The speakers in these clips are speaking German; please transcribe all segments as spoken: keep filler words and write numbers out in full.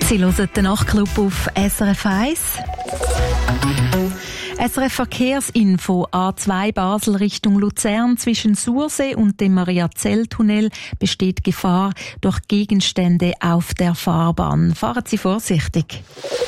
Sie hören den Nachtclub auf S R F eins. S R F Verkehrsinfo: A zwei Basel Richtung Luzern zwischen Sursee und dem Mariazell-Tunnel besteht Gefahr durch Gegenstände auf der Fahrbahn. Fahren Sie vorsichtig.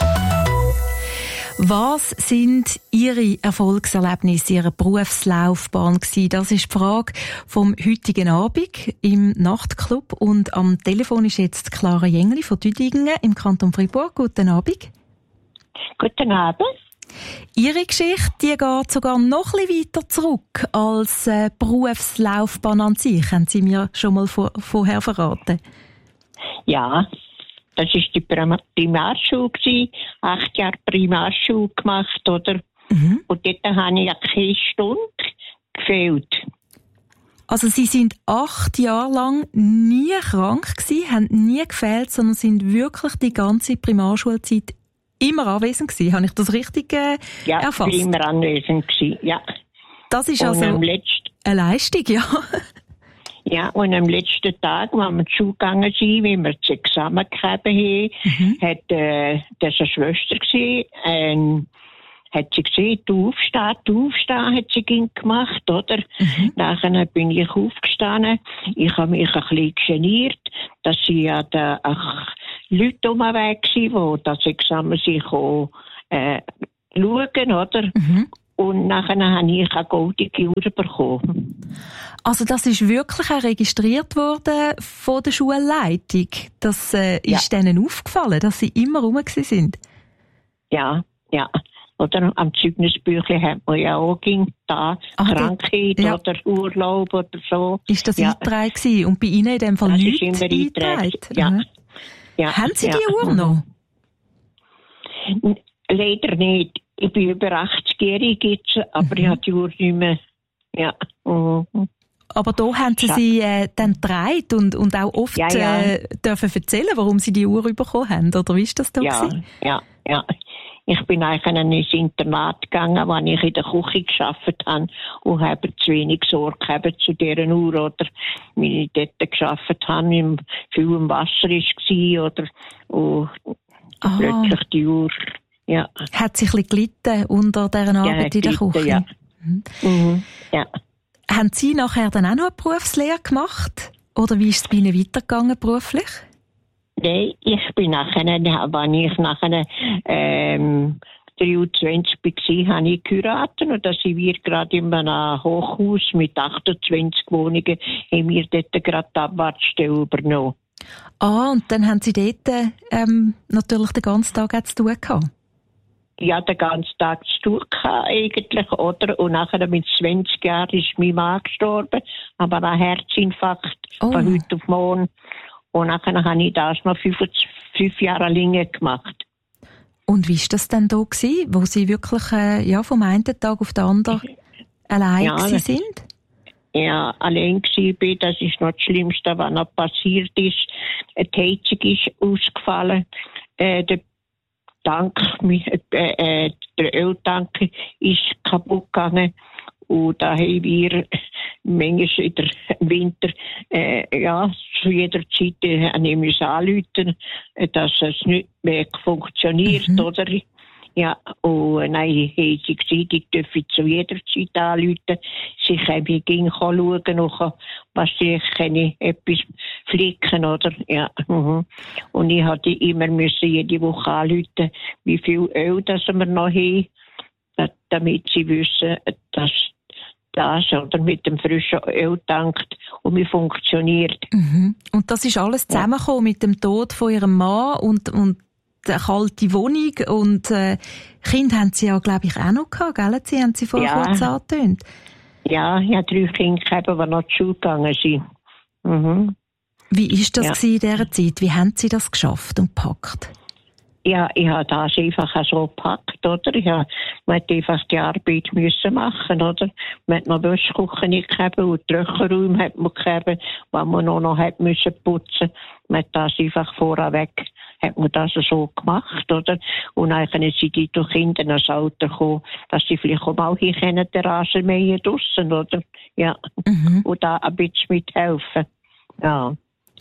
Was sind Ihre Erfolgserlebnisse, Ihre Berufslaufbahn gewesen? Das ist die Frage vom heutigen Abend im Nachtclub. Und am Telefon ist jetzt Clara Jengli von Düdingen im Kanton Freiburg. Guten Abend. Guten Abend. Ihre Geschichte, die geht sogar noch ein bisschen weiter zurück als äh, Berufslaufbahn an sich. Haben Sie mir schon mal vor, vorher verraten? Ja. Das war die Primarschule, acht Jahre Primarschule gemacht, oder? Mhm. Und dort habe ich keine Stunde gefehlt. Also Sie sind acht Jahre lang nie krank gewesen, haben nie gefehlt, sondern sind wirklich die ganze Primarschulzeit immer anwesend gewesen. Habe ich das richtig äh, ja, erfasst? Ja, immer anwesend gewesen, ja. Das ist also eine Leistung, ja. Ja, und am letzten Tag, als wir zur Schule gegangen sind, wie wir das Examen gegeben haben, mhm. hat äh, das eine Schwester gesehen, ähm, hat sie gesehen, du aufstehen, du aufstehen, hat sie gemacht, oder? Mhm. Nachher bin ich aufgestanden, ich habe mich ein bisschen geniert, dass sie ja da ach, Leute um den Weg waren, die das Examen sich auch, äh, schauen, oder? Mhm. Und nachher habe ich eine goldige Uhr bekommen. Also das ist wirklich auch registriert worden von der Schulleitung. Das äh, ja. ist denen aufgefallen, dass sie immer rum sind. Ja, ja. Oder am Zeugnisbüchlein hat man ja auch da ah, Krankheit ja. oder Urlaub oder so. Ist das ja. eingetragen gewesen? Und bei Ihnen in dem Fall das nichts ist immer eingetragen? Ja. Mhm. ja. Haben Sie ja. die Uhr noch? Leider nicht. Ich bin über achtzig-jährig jetzt, aber mhm. ich habe die Uhr nicht mehr. Ja. Mhm. Aber da haben Sie sie äh, dann getragen und, und auch oft ja, ja. Äh, dürfen erzählen, warum Sie die Uhr bekommen haben, oder wie ist das da ja, gewesen? Ja, ja. Ich bin eigentlich ins Internat gegangen, als ich in der Küche gearbeitet habe und habe zu wenig Sorge gehabt zu dieser Uhr, oder wie ich dort gearbeitet habe, im, viel im Wasser war, oder und ah. plötzlich die Uhr. Ja. Hat sich ein bisschen gelitten unter dieser Arbeit ja, in der Küche? Ja. Mhm. Mhm. Ja. Haben Sie nachher dann auch noch eine Berufslehre gemacht? Oder wie ist es bei Ihnen weitergegangen beruflich? Nein, ich bin nachher, wenn ich nachher ähm, dreiundzwanzig war, habe ich geheiratet und da sind wir gerade in einem Hochhaus mit achtundzwanzig Wohnungen, haben wir dort gerade die Abwartstelle übernommen. Ah, und dann haben Sie dort ähm, natürlich den ganzen Tag zu tun gehabt? Ja, den ganzen Tag zu tun gehabt, eigentlich, oder? Und nachher mit zwanzig Jahren ist mein Mann gestorben, aber ein Herzinfarkt oh. von heute auf morgen. Und nachher habe ich das noch fünf, fünf Jahre länger gemacht. Und wie war das denn da gewesen, wo Sie wirklich äh, ja, vom einen Tag auf den anderen allein ja, sind? Ja, allein war. Das ist noch das Schlimmste, was noch passiert ist. Die Heizung ist ausgefallen. Äh, der Tank, äh, äh, der Öltank ist kaputt gegangen. Und da haben wir manchmal in der Winter, äh, ja, zu jeder Zeit äh, müssen anrufen, äh, dass es nicht mehr funktioniert, mhm. oder? Ja, und nein, haben sie gesagt, ich dürfe zu jeder Zeit anrufen. Sie können gehen schauen, was sie können, etwas flicken, oder? Ja, mhm. Und ich hatte immer müssen jede Woche anrufen, wie viel Öl das wir noch haben, damit sie wissen, dass das oder mit dem frischen Öl tankt und wie funktioniert. Mhm. Und das ist alles zusammengekommen ja. mit dem Tod von ihrem Mann und, und der kalte Wohnung und äh, Kind haben sie ja, glaube ich, auch noch gehabt, gell? Sie haben sie vorher ja. kurz angetönt. Ja, ich habe drei Kinder gehabt, die noch zur Schule gegangen sind. Mhm. Wie war das ja. in dieser Zeit? Wie haben Sie das geschafft und gepackt? Ja, ich habe das einfach so gepackt, oder? Ich habe, man hat einfach die Arbeit müssen machen, oder? Man hat noch Wäschküche nicht gehabt und Trockenräume hat man gehabt, wo man noch, noch hat müssen putzen. Man hat das einfach vorweg, hat man das so gemacht, oder? Und dann sind die durch Kinder ins Alter gekommen, dass sie vielleicht auch mal hier können, den Rasen mähen draussen, oder? Ja. Mhm. Und da ein bisschen mithelfen. Ja.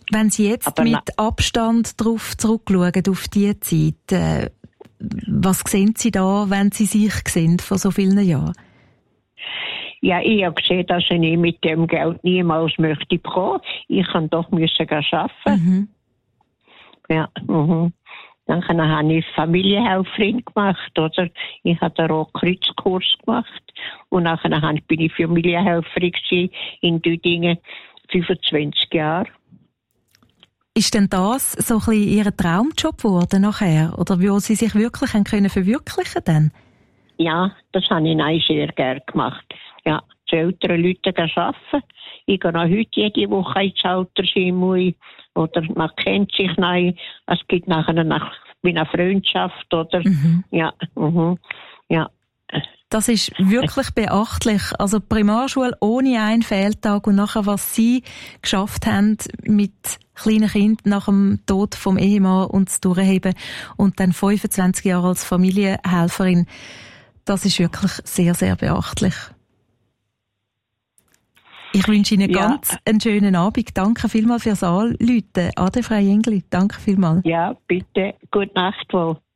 Wenn Sie jetzt Aber mit na- Abstand darauf zurückschauen, auf diese Zeit, äh, was sehen Sie da, wenn Sie sich sehen vor so vielen Jahren? Ja, ich habe gesehen, dass ich mit dem Geld niemals möchte bekommen. Ich kann doch müssen gehen arbeiten. Mhm. Ja, mhm. Dann habe ich Familienhelferin gemacht, oder? Ich habe den Rotkreuzkurs gemacht. Und nachher bin ich Familienhelferin in Düdingen, fünfundzwanzig Jahre. Ist denn das so ein bisschen Ihr Traumjob geworden nachher? Oder wo Sie sich wirklich haben können verwirklichen dann? Ja, das habe ich nein, sehr gerne gemacht. Ja, zu älteren Leuten arbeiten. Ich gehe noch heute jede Woche ins Altersheim. Oder man kennt sich neu. Es gibt nachher nach, wie eine Freundschaft, oder? Mhm. Ja, mhm. Ja. Das ist wirklich beachtlich. Also Primarschule ohne einen Fehltag und nachher, was Sie geschafft haben mit kleinen Kindern nach dem Tod vom Ehemann und das Durchheben und dann fünfundzwanzig Jahre als Familienhelferin, das ist wirklich sehr, sehr beachtlich. Ich wünsche Ihnen Ja. ganz einen schönen Abend. Danke vielmals fürs Anrufen. Ade, Frau Jengli. Danke vielmals. Ja, bitte. Gute Nacht wohl.